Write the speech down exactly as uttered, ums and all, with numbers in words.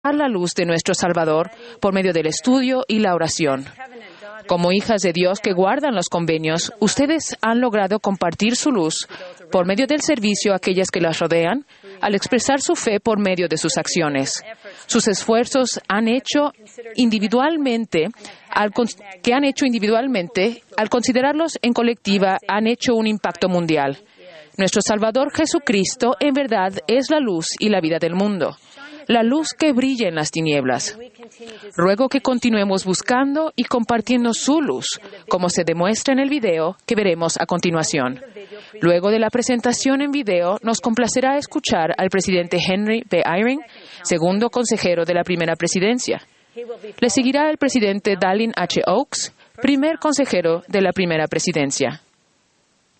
la luz de nuestro Salvador por medio del estudio y la oración. Como hijas de Dios que guardan los convenios, ustedes han logrado compartir su luz por medio del servicio a aquellas que las rodean, al expresar su fe por medio de sus acciones. Sus esfuerzos han hecho individualmente, al con- que han hecho individualmente, al considerarlos en colectiva, han hecho un impacto mundial. Nuestro Salvador Jesucristo, en verdad, es la luz y la vida del mundo, la luz que brilla en las tinieblas. Ruego que continuemos buscando y compartiendo su luz, como se demuestra en el video que veremos a continuación. Luego de la presentación en video, nos complacerá escuchar al presidente Henry B. Eyring, segundo consejero de la primera presidencia. Le seguirá el presidente Dallin H. Oaks, primer consejero de la primera presidencia.